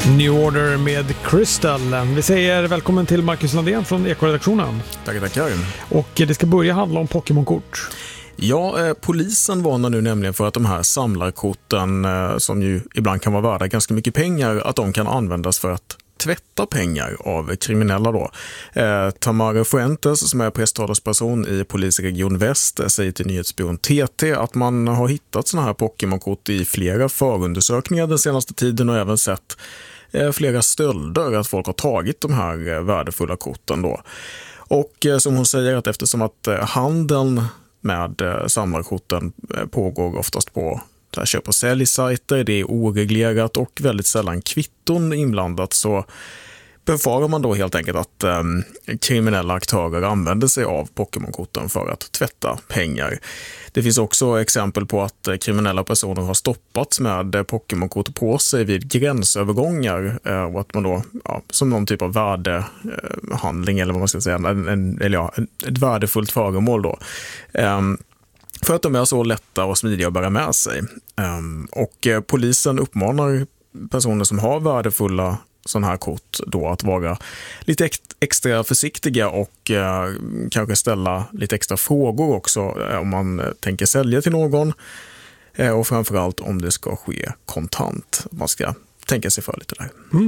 New Order med Crystal. Vi säger välkommen till Marcus Landén från Eko-redaktionen. Tackar. Och det ska börja handla om Pokémon-kort. Ja, polisen varnar nu nämligen för att de här samlarkorten, som ju ibland kan vara värda ganska mycket pengar, att de kan användas för att tvätta pengar av kriminella då. Tamara Fuentes, som är presstalesperson i polisregion Väst, säger till nyhetsbyrån TT att man har hittat såna här Pokémon-kort i flera förundersökningar den senaste tiden och även sett flera stölder, att folk har tagit de här värdefulla korten då. Och som hon säger, att eftersom att handeln med samlarkorten pågår oftast på köp- och säljsajter, det är oreglerat och väldigt sällan kvitton inblandat, så befarar man då helt enkelt att kriminella aktörer använder sig av Pokémon-korten för att tvätta pengar. Det finns också exempel på att kriminella personer har stoppats med Pokémon-kort på sig vid gränsövergångar och att man då, som någon typ av värdehandling eller vad man ska säga, ett värdefullt föremål då. För att de är så lätta och smidiga att bära med sig. Och polisen uppmanar personer som har värdefulla sådana här kort då att vara lite extra försiktiga och kanske ställa lite extra frågor också om man tänker sälja till någon. Och framförallt om det ska ske kontant. Man ska tänka sig för lite där.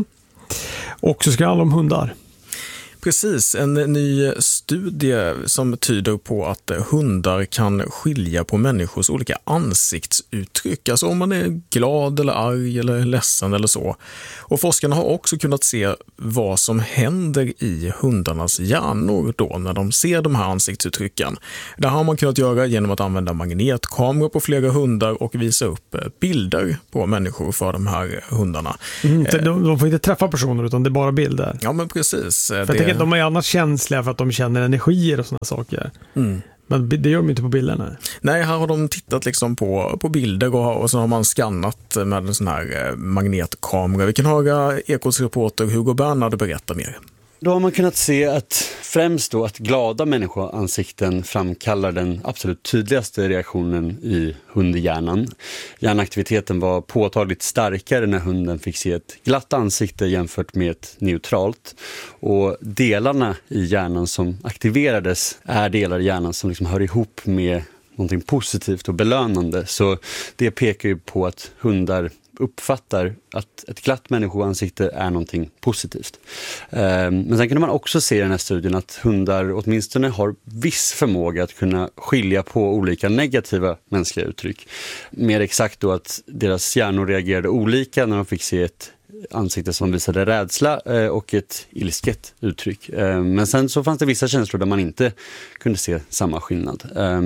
Och så ska det handla om hundar. Precis, en ny studie som tyder på att hundar kan skilja på människors olika ansiktsuttryck. Alltså om man är glad eller arg eller ledsen eller så. Och forskarna har också kunnat se vad som händer i hundarnas hjärnor då när de ser de här ansiktsuttrycken. Det har man kunnat göra genom att använda magnetkameror på flera hundar och visa upp bilder på människor för de här hundarna. De får inte träffa personer utan det är bara bilder. Ja, men precis. De är annars känsliga för att de känner energier och sådana saker. Men det gör de inte på bilderna. Nej, här har de tittat liksom på bilder och så har man skannat med en sån här magnetkamera. Vi kan höra Ekots reporter Hugo Bernhard berätta mer. Då har man kunnat se att främst då att glada människoansikten framkallar den absolut tydligaste reaktionen i hundhjärnan. Hjärnaktiviteten var påtagligt starkare när hunden fick se ett glatt ansikte jämfört med ett neutralt. Och delarna i hjärnan som aktiverades är delar i hjärnan som liksom hör ihop med någonting positivt och belönande. Så det pekar ju på att hundar uppfattar att ett glatt människoansikte är någonting positivt. Men sen kan man också se i den här studien att hundar åtminstone har viss förmåga att kunna skilja på olika negativa mänskliga uttryck. Mer exakt då att deras hjärnor reagerade olika när de fick se ett ansikte som visade rädsla och ett ilsket uttryck. Men sen så fanns det vissa känslor där man inte kunde se samma skillnad.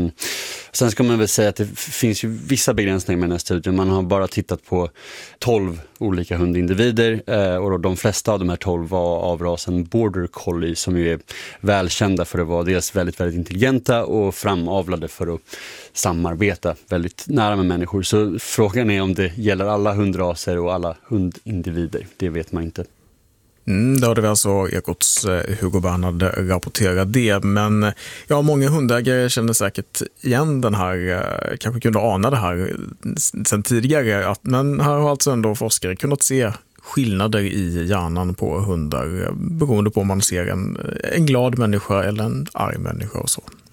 Sen ska man väl säga att det finns ju vissa begränsningar med den här studien. Man har bara tittat på 12 olika hundindivider och de flesta av de här 12 var av rasen Border Collie som ju är välkända för att vara dels väldigt, väldigt intelligenta och framavlade för att samarbeta väldigt nära med människor. Så frågan är om det gäller alla hundraser och alla hundindivider. Det vet man inte. Då hade vi alltså Ekots Hugo Bernhard rapporterat det. Men ja, många hundägare känner säkert igen den här, kanske kunde ana det här sedan tidigare. Men här har alltså ändå forskare kunnat se skillnader i hjärnan på hundar beroende på om man ser en glad människa eller en arg människa och så.